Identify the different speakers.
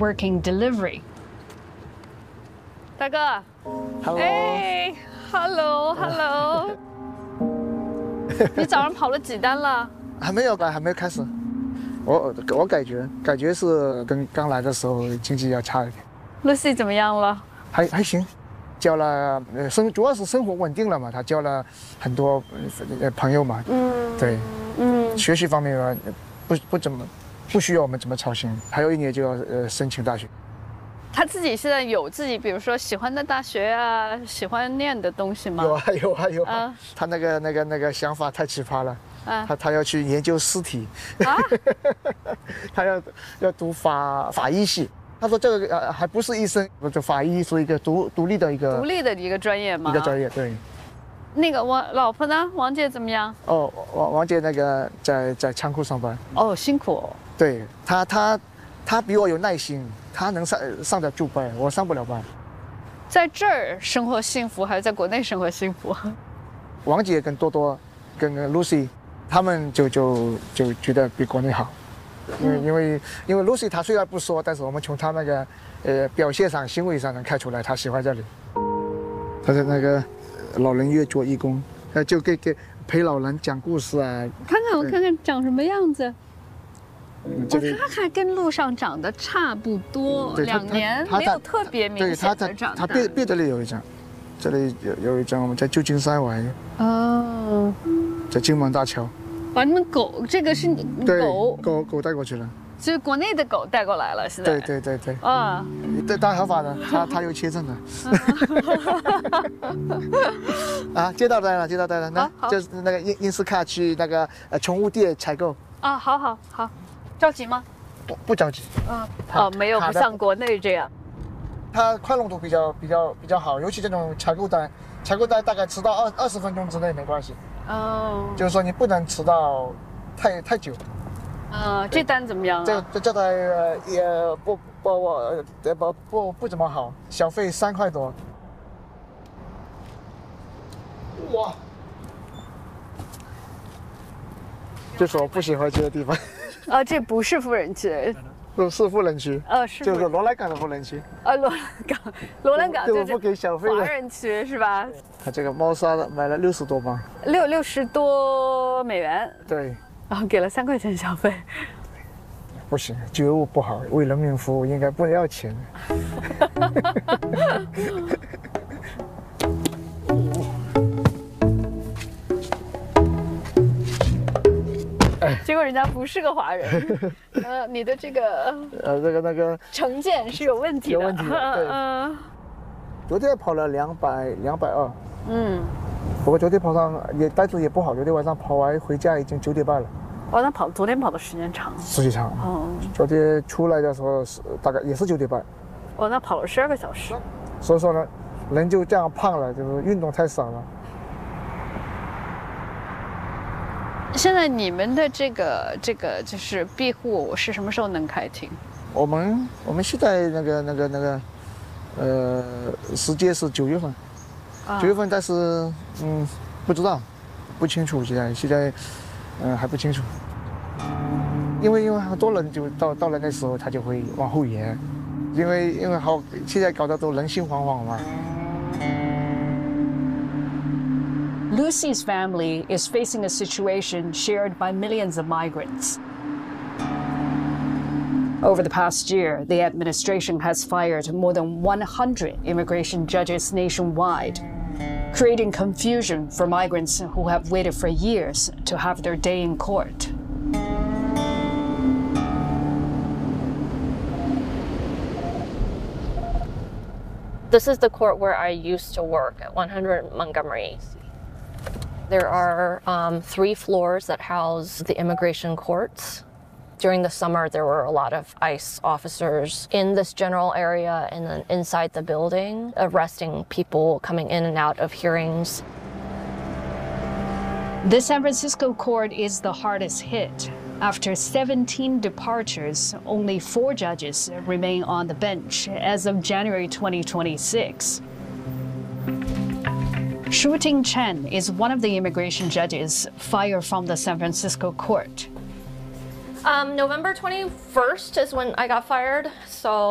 Speaker 1: working delivery. 大哥
Speaker 2: Hello.
Speaker 1: 哎 ，Hello。你早上跑了几单了？
Speaker 2: 还没有开始。我感觉是跟刚来的时候经济要差一点。
Speaker 1: Lucy 怎么样了？
Speaker 2: 还行，交了主要是生活稳定了嘛，他交了很多朋友嘛。对。学习方面嘛，不需要我们怎么操心。还有1年就要申请大学。
Speaker 1: 他自己现在有自己，比如说喜欢的大学啊，喜欢念的东西吗？
Speaker 2: 有啊。他那个想法太奇葩了。他要去研究尸体。他要读法医系。他说这个还不是医生，这法医是一个独立的一个专业吗？一个专业，对。
Speaker 1: 那个我老婆呢？王姐怎么样？
Speaker 2: 哦，王姐那个在仓库上班。
Speaker 1: 哦，辛苦。
Speaker 2: 对，她比我有耐心，她能上得住班，我上不了班。
Speaker 1: 在这儿生活幸福，还是在国内生活幸福？
Speaker 2: 王姐跟多多跟 Lucy， 他们就觉得比国内好，因为 Lucy 她虽然不说，但是我们从她那个表现上、行为上能看出来，她喜欢这里。她在那个老人院做义工，就给陪老人讲故事啊。
Speaker 1: 我看看长什么样子。他还跟路上长得差不多，2年没有特别明显的长大。
Speaker 2: 他别的里有一张，这里有一张我们在旧金山玩。哦。在金门大桥。
Speaker 1: 把你们狗，这个是
Speaker 2: 狗带过去了。
Speaker 1: 就是国内的狗带过来了，现在。
Speaker 2: 对。啊。带合法的，他有签证的。啊，接到单了，那就是那个英斯卡去那个宠物店采购。
Speaker 1: 啊，好，着急吗？
Speaker 2: 不着急。
Speaker 1: 没有，不像国内这样。
Speaker 2: 它快弄度比较好，尤其这种采购单大概迟到20分钟之内没关系。哦。就是说你不能迟到太久。
Speaker 1: 这单怎么样啊？
Speaker 2: 这单也不怎么好，小费3块多。哇！这是我不喜欢去的地方。
Speaker 1: 这不是富人区。
Speaker 2: 是富人区。
Speaker 1: 是。
Speaker 2: 就是罗兰港的富人区。
Speaker 1: 罗兰港
Speaker 2: 就是不给小费的
Speaker 1: 华人区是吧？
Speaker 2: 他这个猫砂买了60多磅
Speaker 1: ，60多美元。
Speaker 2: 对。
Speaker 1: 然后给了3块钱小费。
Speaker 2: 不行，觉悟不好，为人民服务应该不要钱。
Speaker 1: 结果人家不是个华人。你的这个
Speaker 2: 那个
Speaker 1: 成见是有问题的。
Speaker 2: 对。昨天跑了220。不过昨天跑上单子也不好，昨天晚上跑完回家已经9点半了。
Speaker 1: 那昨天跑的时间长。
Speaker 2: 时间长。昨天出来的时候大概也是9点半。
Speaker 1: 那跑了12个小时。
Speaker 2: 所以说呢，人就这样胖了，就是运动太少了。
Speaker 1: 现在你们的这个就是庇护是什么时候能开庭？
Speaker 2: 我们现在那个时间是9月份。9月份，但是不知道，不清楚，现在还不清楚。因为很多人就到了那时候他就会往后延，因为现在搞得都人心惶惶嘛。
Speaker 1: Lucy's family is facing a situation shared by millions of migrants. Over the past year, the administration has fired more than 100 immigration judges nationwide, creating confusion for migrants who have waited for years to have their day in court.
Speaker 3: This is the court where I used to work at 100 Montgomery. There are 3 floors that house the immigration courts. During the summer, there were a lot of ICE officers in this general area and then inside the building, arresting people coming in and out of hearings.
Speaker 1: The San Francisco court is the hardest hit. After 17 departures, only 4 judges remain on the bench as of January 2026. Shu-Ting Chen is one of the immigration judges fired from the San Francisco court.
Speaker 3: November 21st is when I got fired, so